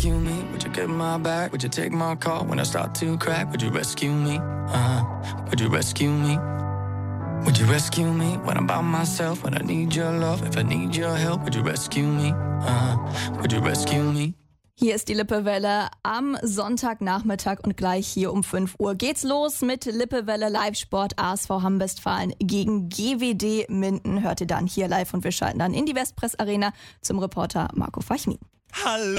rescue me? Would you get my back? Would you take my call when I start to crack? Would you rescue me? Would you rescue me? Would you rescue me when I'm by myself? When I need your love, if I need your help, would you rescue me? Would you rescue me? Hier ist die Lippewelle am Sonntagnachmittag und gleich hier um 5 Uhr geht's los mit Lippewelle Live-Sport ASV Hamm-Westfalen gegen GWD Minden. Hört ihr dann hier live und wir schalten dann in die Westpress Arena zum Reporter Marco Fachmin. Hallo.